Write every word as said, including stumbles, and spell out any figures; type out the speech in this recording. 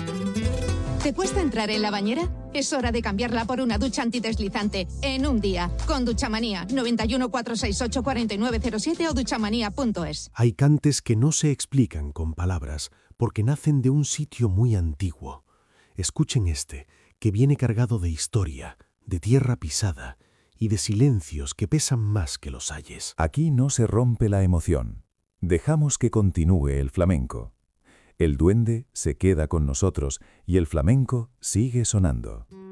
¿Te cuesta entrar en la bañera? Es hora de cambiarla por una ducha antideslizante en un día. Con Duchamanía, noventa y uno, cuatrocientos sesenta y ocho, cuarenta y nueve cero siete o duchamanía punto es. Hay cantes que no se explican con palabras porque nacen de un sitio muy antiguo. Escuchen este, que viene cargado de historia, de tierra pisada y de silencios que pesan más que los ayes. Aquí no se rompe la emoción. Dejamos que continúe el flamenco. El duende se queda con nosotros y el flamenco sigue sonando.